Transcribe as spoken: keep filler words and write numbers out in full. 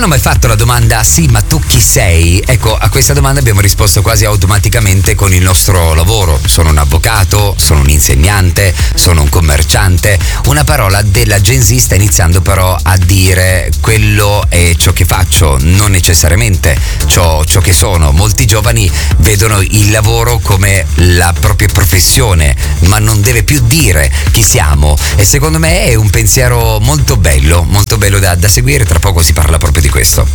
hanno mai fatto la domanda sì, ma tu chi sei? Ecco, a questa domanda abbiamo risposto quasi automaticamente con il nostro lavoro. Sono un avvocato, sono un insegnante, sono un commerciante. Una parola della Gen Z sta iniziando però a dire quello è ciò che faccio, non necessariamente ciò, ciò che sono. Molti giovani vedono il lavoro come la propria professione, ma non deve più dire chi siamo, e secondo me è un pensiero molto bello, molto bello da, da seguire. Tra poco si parla proprio di questo.